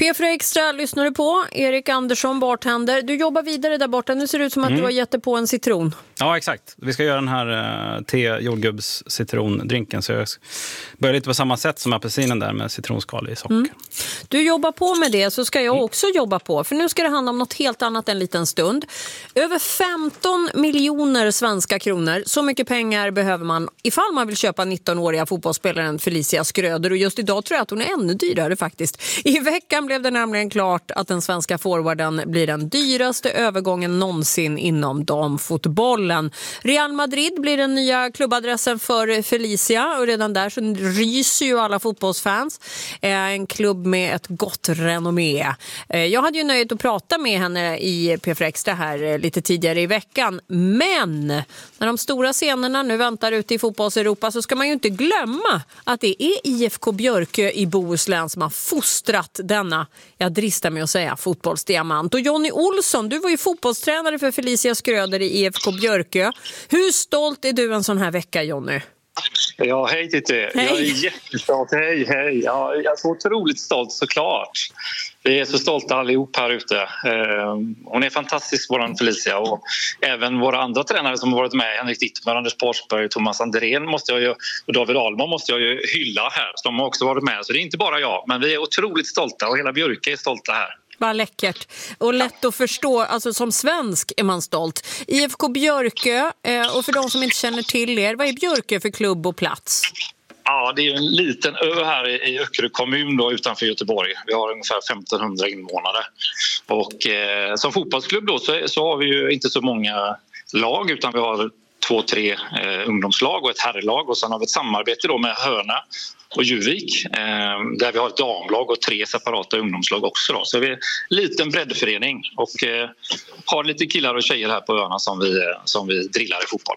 P4 Extra lyssnar du på. Erik Andersson, bartender. Du jobbar vidare där borta. Nu ser det ut som att du har gett dig på en citron. Ja, exakt. Vi ska göra den här jordgubbs citrondrinken. Så jag börjar lite på samma sätt som apelsinen där med citronskal i socker. Du jobbar på med det, så ska jag också jobba på. För nu ska det handla om något helt annat en liten stund. Över 15 miljoner svenska kronor. Så mycket pengar behöver man ifall man vill köpa 19-åriga fotbollsspelaren Felicia Skröder. Och just idag tror jag att hon är ännu dyrare faktiskt. I veckan blev det nämligen klart att den svenska forwarden blir den dyraste övergången någonsin inom damfotbollen. Real Madrid blir den nya klubbadressen för Felicia, och redan där så ryser ju alla fotbollsfans. En klubb med ett gott renommé. Jag hade ju nöjet att prata med henne i P4 Extra här lite tidigare i veckan. Men när de stora scenerna nu väntar ute i fotbolls-Europa så ska man ju inte glömma att det är IFK Björkö i Bohuslän som har fostrat denna, jag dristar mig att säga, fotbollsdiamant. Och Jonny Olsson, du var ju fotbollstränare för Felicia Skröder i IFK Björkö. Hur stolt är du en sån här vecka, Jonny? Ja, hej Titti. Hej. Jag är jättestolt. Hej. Ja, jag är så otroligt stolt såklart. Vi är så stolta allihop här ute. Hon är fantastisk, våran Felicia. Och även våra andra tränare som har varit med, Henrik Dittmer, Anders Forsberg, Thomas Andrén och David Ahlman måste jag ju hylla här. Så de har också varit med. Så det är inte bara jag, men vi är otroligt stolta och hela Björke är stolta här. Vad läckert. Och lätt att förstå, alltså som svensk är man stolt. IFK Björkö, och för de som inte känner till er, vad är Björkö för klubb och plats? Ja, det är en liten ö här i Öckerö kommun då, utanför Göteborg. Vi har ungefär 1500 invånare. Och som fotbollsklubb då så har vi ju inte så många lag, utan vi har 2-3 ungdomslag och ett herrlag. Och sen har vi ett samarbete då med Hörna och Juvik, där vi har ett damlag och 3 separata ungdomslag också då. Så vi är en liten breddförening och har lite killar och tjejer här på öarna som vi drillar i fotboll.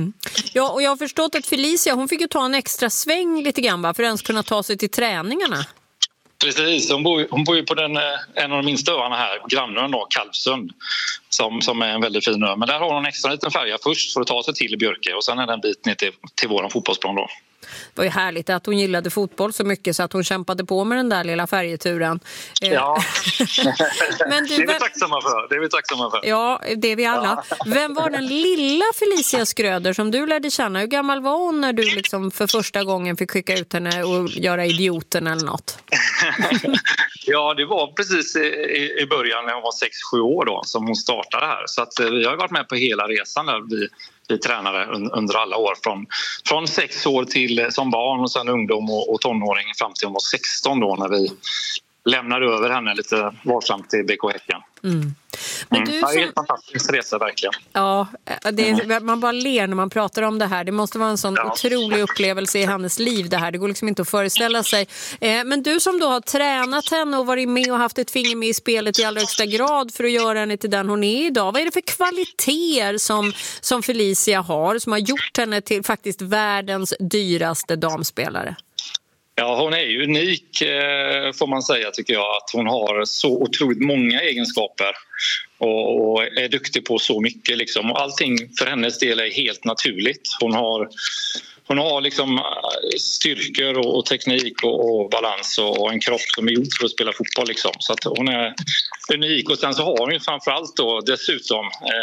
Ja, och jag har förstått att Felicia, hon fick ju ta en extra sväng lite grann, för att ens kunna ta sig till träningarna. Precis, hon bor ju på en av de minsta öarna här, grannön då, Kalvsund, som är en väldigt fin ö. Men där har hon en extra liten färja först för att ta sig till Björke, och sen är det en bit ner till våran fotbollsplan då. Det var ju härligt att hon gillade fotboll så mycket så att hon kämpade på med den där lilla färjeturen. Ja, Men det är vi tacksamma för. Ja, det är vi alla. Ja. Vem var den lilla Felicia Skröder som du lärde känna? Hur gammal var hon när du liksom för första gången fick skicka ut henne och göra idioten eller något? Ja, det var precis i början när hon var 6-7 år då som hon startade här. Så att vi har varit med på hela resan där vi tränare under alla år. Från 6 år till som barn och sen ungdom och tonåring fram till hon var 16 då, när vi lämnade över henne lite varsamt till BK Häcken. Men du det är en fantastisk resa verkligen. Ja, man bara ler när man pratar om det här. Det måste vara en sån otrolig upplevelse i hennes liv det här. Det går liksom inte att föreställa sig. Men du som då har tränat henne och varit med och haft ett finger med i spelet i allra högsta grad för att göra henne till den hon är idag. Vad är det för kvaliteter som Felicia har som har gjort henne till faktiskt världens dyraste damspelare? Ja, hon är ju unik får man säga, tycker jag. Att hon har så otroligt många egenskaper och är duktig på så mycket. Liksom. Och allting för hennes del är helt naturligt. Hon har liksom styrkor och teknik och balans och en kropp som är gjord för att spela fotboll. Liksom. Så att hon är unik. Och sen så har hon ju framförallt då dessutom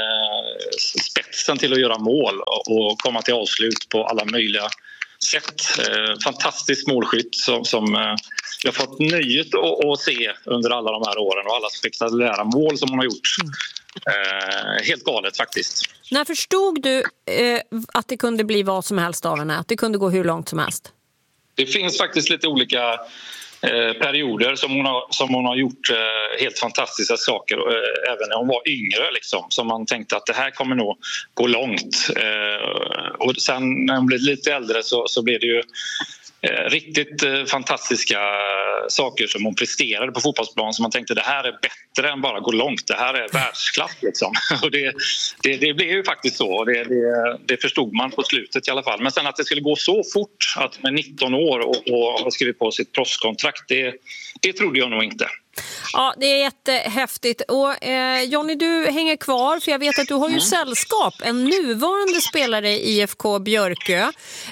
spetsen till att göra mål och komma till avslut på alla möjliga sätt. Fantastisk målskytt som jag har fått nöjet att se under alla de här åren och alla spektakulära mål som hon har gjort. Helt galet faktiskt. När förstod du att det kunde bli vad som helst av henne? Att det kunde gå hur långt som helst? Det finns faktiskt lite olika perioder som hon har gjort helt fantastiska saker, även när hon var yngre liksom, som man tänkte att det här kommer nog gå långt, och sen när hon blev lite äldre så blev det ju riktigt fantastiska saker som hon presterade på fotbollsplan, som man tänkte det här är bättre än bara gå långt, det här är världsklass liksom. Och det blev ju faktiskt så, det förstod man på slutet i alla fall. Men sen att det skulle gå så fort, att med 19 år och ha skrivit på sitt proffskontrakt, det trodde jag nog inte. Ja, det är jättehäftigt. Och Jonny, du hänger kvar för jag vet att du har ju sällskap. En nuvarande spelare i IFK Björkö.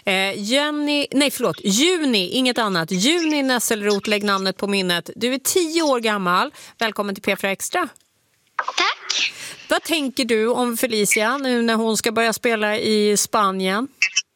Juni, inget annat. Juni Nesselroth, lägg namnet på minnet. Du är 10 år gammal. Välkommen till P4 Extra. Tack. Vad tänker du om Felicia nu när hon ska börja spela i Spanien?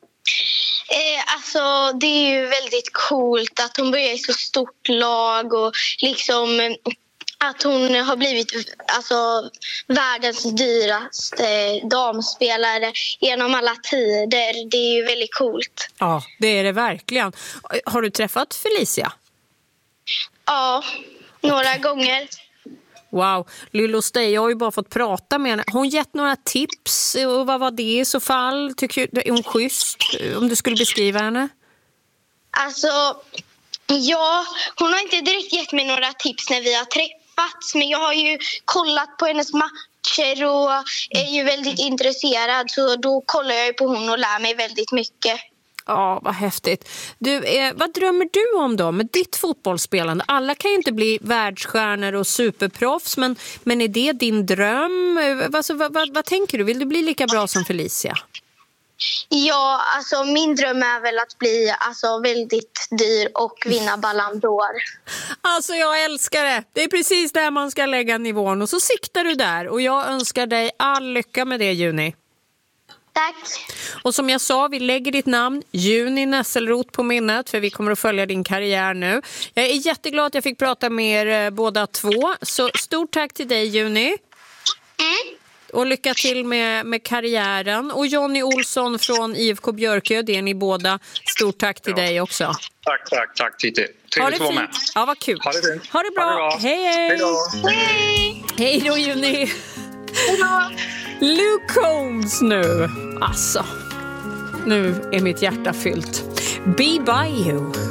Alltså det är ju väldigt coolt att hon börjar i så stort lag och liksom att hon har blivit världens dyraste damspelare genom alla tider. Det är ju väldigt coolt. Ja, det är det verkligen. Har du träffat Felicia? Ja, några gånger. Wow, Lillo Stej, jag har ju bara fått prata med henne. Har hon gett några tips? Och vad var det i så fall? Tycker du, är hon schysst? Om du skulle beskriva henne? Alltså, ja, hon har inte direkt gett mig några tips när vi har träffats. Men jag har ju kollat på hennes matcher och är ju väldigt intresserad. Så då kollar jag ju på hon och lär mig väldigt mycket. Ja, vad häftigt. Du, vad drömmer du om då med ditt fotbollsspelande? Alla kan ju inte bli världsstjärnor och superproffs, men är det din dröm? Vad tänker du? Vill du bli lika bra som Felicia? Ja, alltså min dröm är väl att bli väldigt dyr och vinna Ballon d'Or. Alltså jag älskar det. Det är precis där man ska lägga nivån och så siktar du där. Och jag önskar dig all lycka med det, Juni. Tack. Och som jag sa, vi lägger ditt namn Juni Nesselroth på minnet för vi kommer att följa din karriär nu. Jag är jätteglad att jag fick prata med er båda två. Så stort tack till dig, Juni. Och lycka till med karriären. Och Jonny Olsson från IFK Björkö, det är ni båda. Stort tack till dig också. Tack Titti. Trevligt att vara med. Ja, vad kul. Ha det fint. Ha det bra. Hej då. Hej då, Juni. Hej då. Luke Combs nu. Alltså, nu är mitt hjärta fyllt. Be by you.